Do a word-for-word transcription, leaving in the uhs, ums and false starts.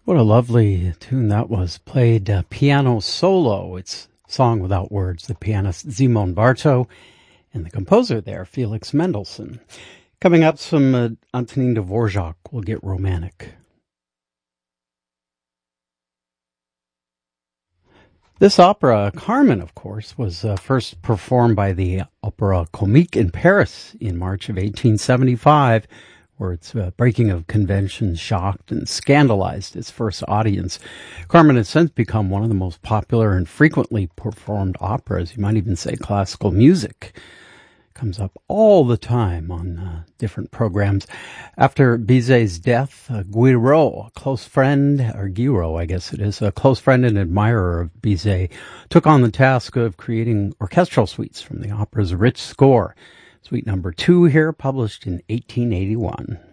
What a lovely tune that was. Played uh, piano solo. It's Song Without Words. The pianist Szymon Barto and the composer there, Felix Mendelssohn. Coming up, some uh, Antonin Dvorak will get romantic. This opera, Carmen, of course, was uh, first performed by the Opéra Comique in Paris in March of eighteen seventy-five, where its uh, breaking of conventions shocked and scandalized its first audience. Carmen has since become one of the most popular and frequently performed operas. You might even say classical music. Comes up all the time on uh, different programs. After Bizet's death, uh, Guiraud, a close friend, or Guiraud, I guess it is, a close friend and admirer of Bizet, took on the task of creating orchestral suites from the opera's rich score. Suite number two here, published in eighteen eighty-one.